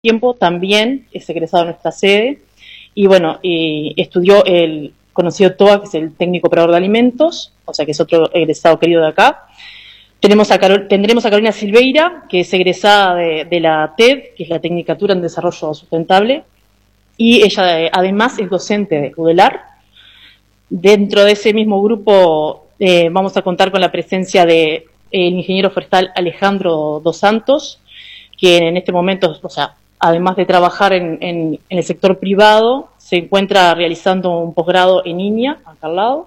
tiempo también es egresado de nuestra sede y bueno, estudió el conocido TOA, que es el técnico operador de alimentos, o sea que es otro egresado querido de acá. Tendremos a Carolina Silveira, que es egresada de la TED, que es la Tecnicatura en Desarrollo Sustentable, y ella además es docente de UDELAR. Dentro de ese mismo grupo vamos a contar con la presencia del ingeniero forestal Alejandro Dos Santos, que en este momento, o sea, además de trabajar en el sector privado, se encuentra realizando un posgrado en INIA, acá al lado.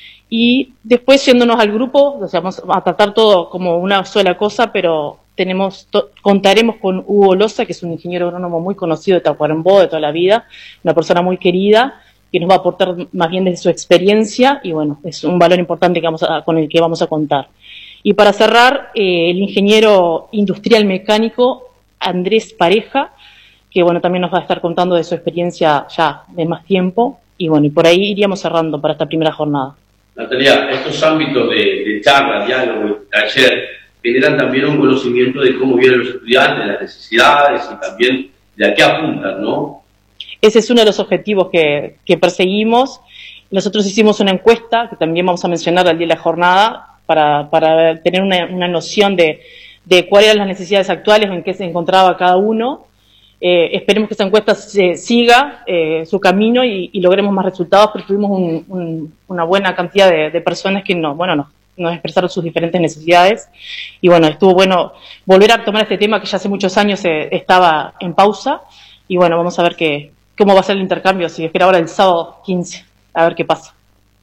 Y después, yéndonos al grupo, o sea, vamos a tratar todo como una sola cosa, pero contaremos con Hugo Loza, que es un ingeniero agrónomo muy conocido de Tacuarembó de toda la vida, una persona muy querida, que nos va a aportar más bien desde su experiencia, y bueno, es un valor importante con el que vamos a contar. Y para cerrar, el ingeniero industrial mecánico Andrés Pareja, que bueno, también nos va a estar contando de su experiencia ya de más tiempo, y bueno, y por ahí iríamos cerrando para esta primera jornada. Natalia, estos ámbitos de charla, diálogo, taller, generan también un conocimiento de cómo vienen los estudiantes, las necesidades y también de a qué apuntan, ¿no? Ese es uno de los objetivos que perseguimos. Nosotros hicimos una encuesta, que también vamos a mencionar al día de la jornada, para tener una noción de cuáles eran las necesidades actuales o en qué se encontraba cada uno. Esperemos que esa encuesta siga su camino y logremos más resultados, porque tuvimos una buena cantidad de personas que nos expresaron sus diferentes necesidades. Y bueno, estuvo bueno volver a tomar este tema que ya hace muchos años estaba en pausa. Y bueno, vamos a ver cómo va a ser el intercambio, si espera ahora el sábado 15, a ver qué pasa.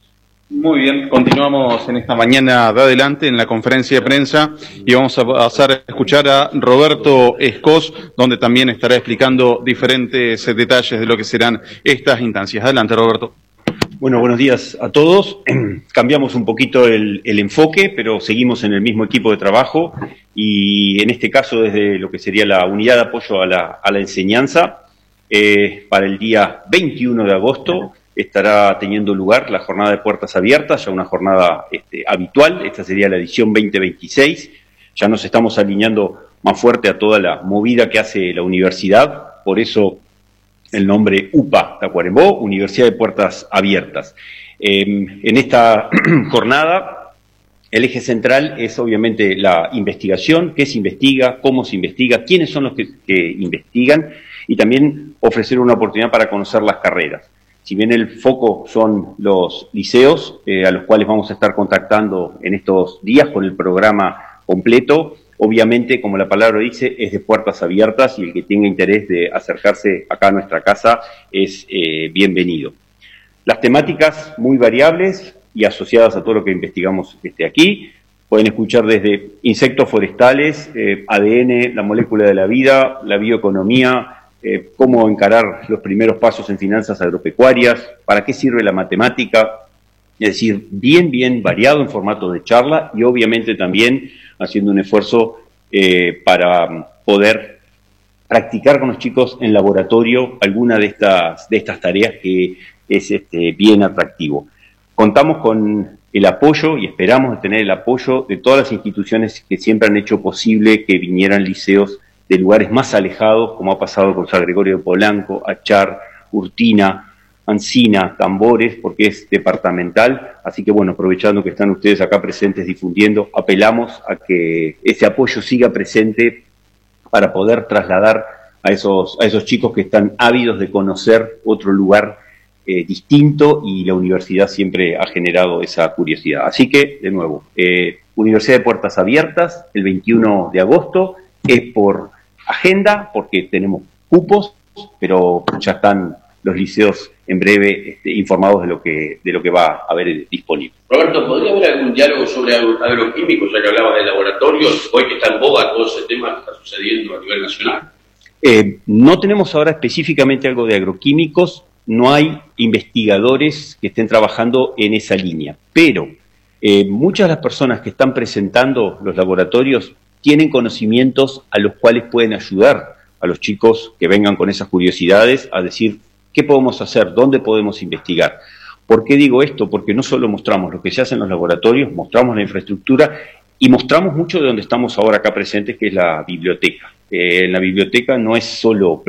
Muy bien, continuamos en esta mañana de adelante en la conferencia de prensa y vamos a pasar a escuchar a Roberto Escos, donde también estará explicando diferentes detalles de lo que serán estas instancias. Adelante, Roberto. Bueno, buenos días a todos. Cambiamos un poquito el enfoque, pero seguimos en el mismo equipo de trabajo y en este caso desde lo que sería la unidad de apoyo a la enseñanza, para el día 21 de agosto estará teniendo lugar la jornada de puertas abiertas, ya una jornada habitual. Esta sería la edición 2026. Ya nos estamos alineando más fuerte a toda la movida que hace la universidad, por eso el nombre UPA Tacuarembó, Universidad de Puertas Abiertas. En esta jornada, el eje central es obviamente la investigación, qué se investiga, cómo se investiga, quiénes son los que investigan, y también ofrecer una oportunidad para conocer las carreras. Si bien el foco son los liceos, a los cuales vamos a estar contactando en estos días con el programa completo, obviamente, como la palabra dice, es de puertas abiertas y el que tenga interés de acercarse acá a nuestra casa es bienvenido. Las temáticas muy variables y asociadas a todo lo que investigamos aquí. Pueden escuchar desde insectos forestales, ADN, la molécula de la vida, la bioeconomía, cómo encarar los primeros pasos en finanzas agropecuarias, para qué sirve la matemática, es decir, bien variado en formato de charla y obviamente también haciendo un esfuerzo para poder practicar con los chicos en laboratorio alguna de estas tareas que es bien atractivo. Contamos con el apoyo y esperamos tener el apoyo de todas las instituciones que siempre han hecho posible que vinieran liceos de lugares más alejados, como ha pasado con San Gregorio de Polanco, Achar, Urtina, Ancina, Tambores, porque es departamental. Así que bueno, aprovechando que están ustedes acá presentes difundiendo, apelamos a que ese apoyo siga presente para poder trasladar a esos chicos que están ávidos de conocer otro lugar distinto, y la universidad siempre ha generado esa curiosidad. Así que, de nuevo, Universidad de Puertas Abiertas, el 21 de agosto, es por agenda, porque tenemos cupos, pero ya están los liceos en breve informados de lo que va a haber disponible. Roberto, ¿podría haber algún diálogo sobre agroquímicos, ya que hablabas de laboratorios, hoy que está en boga todo ese tema que está sucediendo a nivel nacional? No tenemos ahora específicamente algo de agroquímicos, no hay investigadores que estén trabajando en esa línea, pero muchas de las personas que están presentando los laboratorios tienen conocimientos a los cuales pueden ayudar a los chicos que vengan con esas curiosidades a decir qué podemos hacer, dónde podemos investigar. ¿Por qué digo esto? Porque no solo mostramos lo que se hace en los laboratorios, mostramos la infraestructura y mostramos mucho de donde estamos ahora acá presentes, que es la biblioteca. En la biblioteca no es solo